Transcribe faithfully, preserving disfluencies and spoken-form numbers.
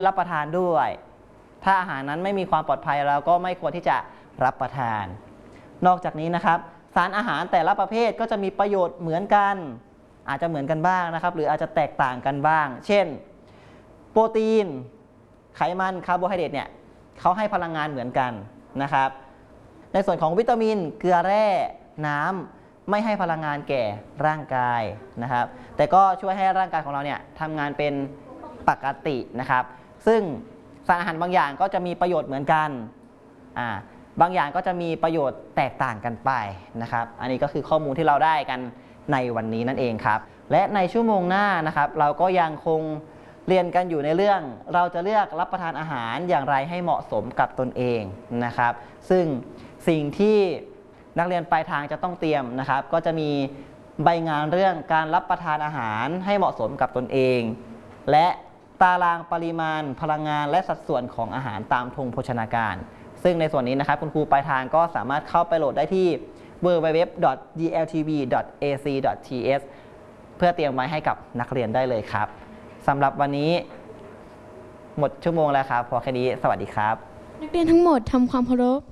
รับประทานด้วยถ้าอาหารนั้นไม่มีความปลอดภัยเราก็ไม่ควรที่จะรับประทานนอกจากนี้นะครับสารอาหารแต่ละประเภทก็จะมีประโยชน์เหมือนกันอาจจะเหมือนกันบ้างนะครับหรืออาจจะแตกต่างกันบ้างเช่นโปรตีนไขมันคาร์โบไฮเดรตเนี่ยเขาให้พลังงานเหมือนกันนะครับในส่วนของวิตามินเกลือแร่น้ำไม่ให้พลังงานแก่ร่างกายนะครับแต่ก็ช่วยให้ร่างกายของเราเนี่ยทำงานเป็นปกตินะครับซึ่งสารอาหารบางอย่างก็จะมีประโยชน์เหมือนกันอ่าบางอย่างก็จะมีประโยชน์แตกต่างกันไปนะครับอันนี้ก็คือข้อมูลที่เราได้กันในวันนี้นั่นเองครับและในชั่วโมงหน้านะครับเราก็ยังคงเรียนกันอยู่ในเรื่องเราจะเลือกรับประทานอาหารอย่างไรให้เหมาะสมกับตนเองนะครับซึ่งสิ่งที่นักเรียนปลายทางจะต้องเตรียมนะครับก็จะมีใบงานเรื่องการรับประทานอาหารให้เหมาะสมกับตนเองและตารางปริมาณพลังงานและสัดส่วนของอาหารตามธงโภชนาการซึ่งในส่วนนี้นะครับคุณครูปลายทางก็สามารถเข้าไปโหลดได้ที่ ดับเบิลยู ดับเบิลยู ดับเบิลยู ดอท ดี แอล ที บี ดอท เอ ซี ดอท ที เอส เพื่อเตรียมไว้ให้กับนักเรียนได้เลยครับสำหรับวันนี้หมดชั่วโมงแล้วครับพอแค่นี้สวัสดีครับนักเรียนทั้งหมดทำความเคารพ